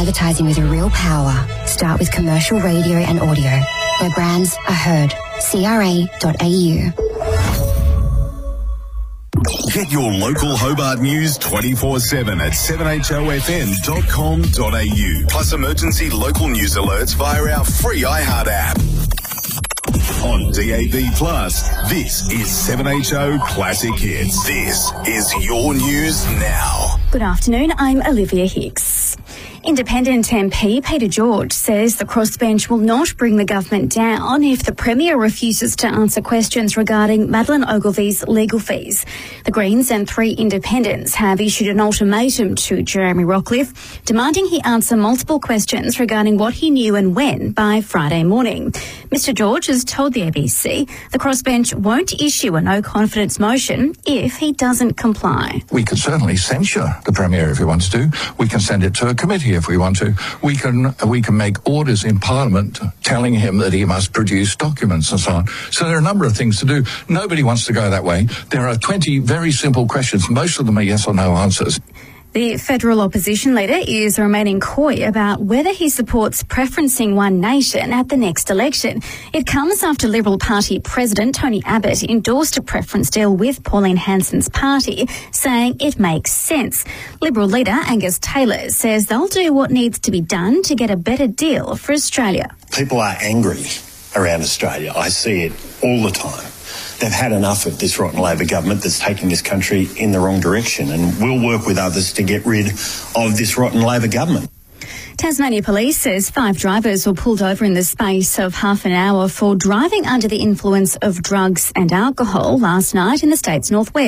advertising with real power. Start with commercial radio and audio, where brands are heard. CRA.au. Get your local Hobart news 24/7 at 7hofm.com.au. Plus emergency local news alerts via our free iHeart app. On DAB+, this is 7HO Classic Hits. This is your news now. Good afternoon, I'm Olivia Hicks. Independent MP Peter George says the crossbench will not bring the government down if the Premier refuses to answer questions regarding Madeleine Ogilvy's legal fees. The Greens and 3 independents have issued an ultimatum to Jeremy Rockliff, demanding he answer multiple questions regarding what he knew and when by Friday morning. Mr George has told the ABC the crossbench won't issue a no-confidence motion if he doesn't comply. We could certainly censure the Premier if he wants to. We can send it to a committee if we want to. We can make orders in Parliament telling him that he must produce documents and so on. So there are a number of things to do. Nobody wants to go that way. There are 20 very simple questions. Most of them are yes or no answers. The federal opposition leader is remaining coy about whether he supports preferencing one nation at the next election. It comes after Liberal Party President Tony Abbott endorsed a preference deal with Pauline Hanson's party, saying it makes sense. Liberal leader Angus Taylor says they'll do what needs to be done to get a better deal for Australia. People are angry around Australia. I see it all the time. They've had enough of this rotten Labor government that's taking this country in the wrong direction, and we'll work with others to get rid of this rotten Labor government. Tasmania Police says 5 drivers were pulled over in the space of half an hour for driving under the influence of drugs and alcohol last night in the state's northwest.